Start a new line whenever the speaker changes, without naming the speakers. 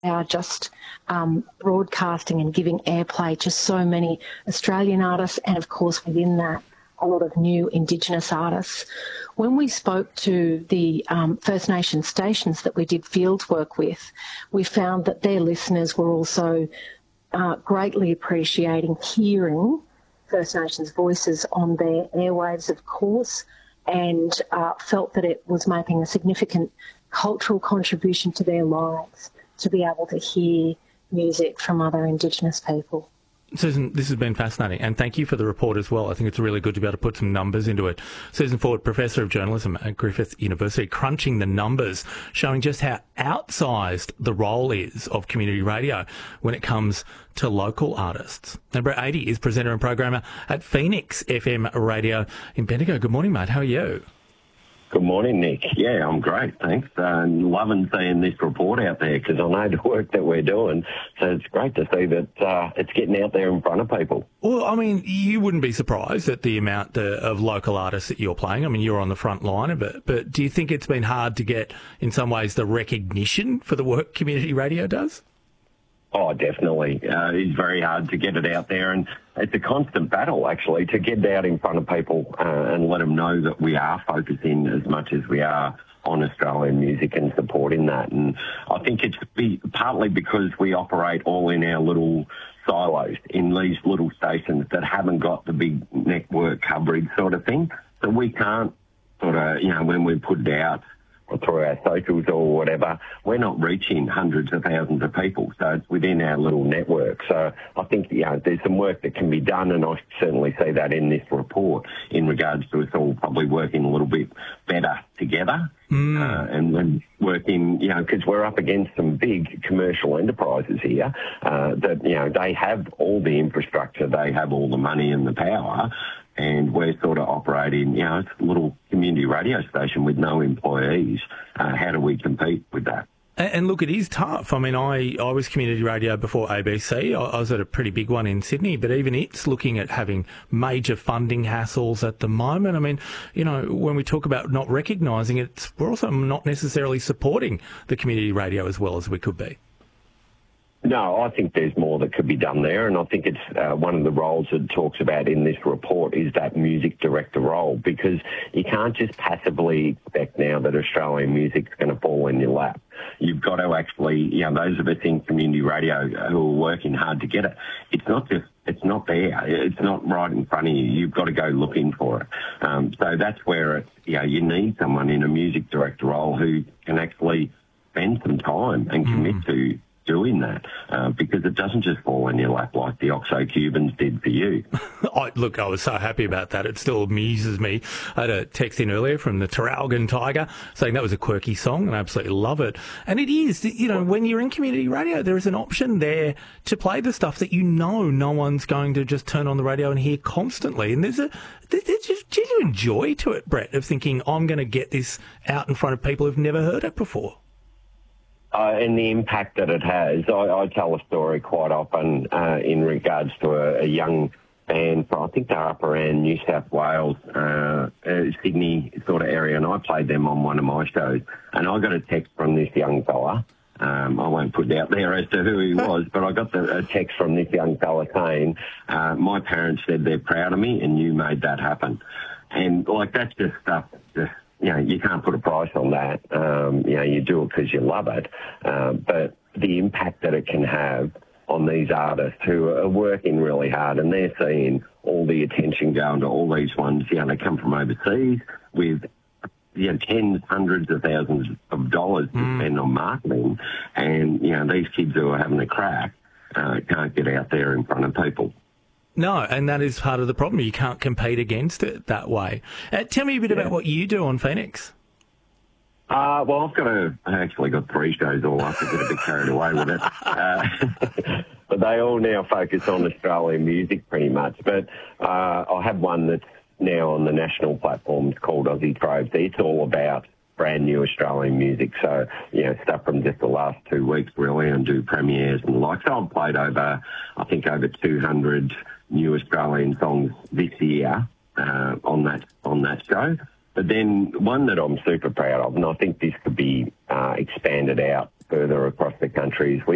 are just broadcasting and giving airplay to so many Australian artists and, of course, within that, a lot of new Indigenous artists. When we spoke to the First Nation stations that we did field work with, we found that their listeners were also greatly appreciating hearing First Nations voices on their airwaves, of course, and felt that it was making a significant cultural contribution to their lives to be able to hear music from other Indigenous people.
Susan, this has been fascinating, and thank you for the report as well. I think it's really good to be able to put some numbers into it. Susan Ford, Professor of Journalism at Griffith University, crunching the numbers, showing just how outsized the role is of community radio when it comes to local artists. And Brett Adey is presenter and programmer at Phoenix FM Radio in Bendigo. Good morning, mate. How are you?
Good morning, Nick. Yeah, I'm great, thanks. Loving seeing this report out there because I know the work that we're doing, so it's great to see that it's getting out there in front of people.
Well, I mean, you wouldn't be surprised at the amount of local artists that you're playing. I mean, you're on the front line of it, but do you think it's been hard to get, in some ways, the recognition for the work community radio does?
Oh, definitely. It's very hard to get it out there, and it's a constant battle, actually, to get it out in front of people and let them know that we are focusing as much as we are on Australian music and supporting that. And I think it's partly because we operate all in our little silos, in these little stations that haven't got the big network coverage sort of thing. So we can't sort of, when we put it out, or through our socials or whatever, we're not reaching hundreds of thousands of people. So it's within our little network. So I think, there's some work that can be done, and I certainly see that in this report in regards to us all probably working a little bit better together. And when working, because we're up against some big commercial enterprises here that, they have all the infrastructure, they have all the money and the power, and we're sort of operating, it's a little community radio station with no employees. How do we compete with that?
And look, it is tough. I mean, I was community radio before ABC. I was at a pretty big one in Sydney, but even it's looking at having major funding hassles at the moment. I mean, when we talk about not recognising it, we're also not necessarily supporting the community radio as well as we could be.
No, I think there's more that could be done there, and I think it's one of the roles that it talks about in this report is that music director role, because you can't just passively expect now that Australian music's going to fall in your lap. You've got to actually, those of us in community radio who are working hard to get it, it's not there. It's not right in front of you. You've got to go looking for it. So that's where you need someone in a music director role who can actually spend some time and commit to doing that, because it doesn't just fall in your lap like the Oxo Cubans did for you.
I was so happy about that. It still amuses me. I had a text in earlier from the Taralgan Tiger saying that was a quirky song, and I absolutely love it. And it is, when you're in community radio, there is an option there to play the stuff that no one's going to just turn on the radio and hear constantly. And there's just genuine joy to it, Brett, of thinking, I'm going to get this out in front of people who've never heard it before.
And the impact that it has. I tell a story quite often in regards to a young band. I think they're up around New South Wales, Sydney sort of area, and I played them on one of my shows. And I got a text from this young fella. I won't put it out there as to who he was, but I got a text from this young fella saying, my parents said they're proud of me and you made that happen. And, that's just stuff you can't put a price on that. You do it because you love it. But the impact that it can have on these artists who are working really hard, and they're seeing all the attention going to all these ones, they come from overseas with tens, hundreds of thousands of dollars to spend on marketing. And, these kids who are having a crack can't get out there in front of people.
No, and that is part of the problem. You can't compete against it that way. Tell me a bit about what you do on Phoenix.
Well, I actually got 3 shows all up. I get a bit carried away with it. But they all now focus on Australian music pretty much. But I have one that's now on the national platforms called Aussie Trove. It's all about brand new Australian music. So, stuff from just the last 2 weeks, really, and do premieres and the like. So I've played over 200 new Australian songs this year on that show. But then one that I'm super proud of, and I think this could be expanded out further across the country, is